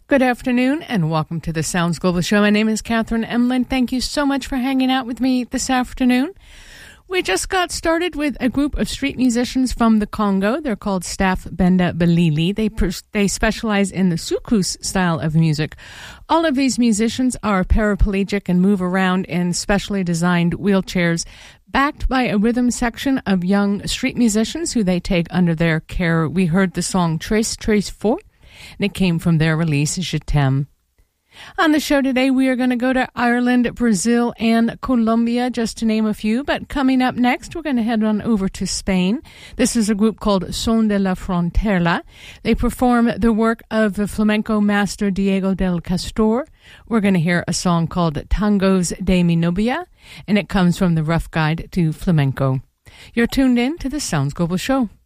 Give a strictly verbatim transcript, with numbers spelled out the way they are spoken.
Good afternoon and welcome to the Sounds Global Show. My name is Catherine Emlin. Thank you so much for hanging out with me this afternoon. We just got started with a group of street musicians from the Congo. They're called Staff Benda Balili. They they specialize in the soukous style of music. All of these musicians are paraplegic and move around in specially designed wheelchairs, backed by a rhythm section of young street musicians who they take under their care. We heard the song Trace Trace Four, and it came from their release, Je T'aime. On the show today, we are going to go to Ireland, Brazil, and Colombia, just to name a few. But coming up next, we're going to head on over to Spain. This is a group called Son de la Frontera. They perform the work of the flamenco master Diego del Castor. We're going to hear a song called Tangos de mi Novia, and it comes from the Rough Guide to Flamenco. You're tuned in to the Sounds Global Show.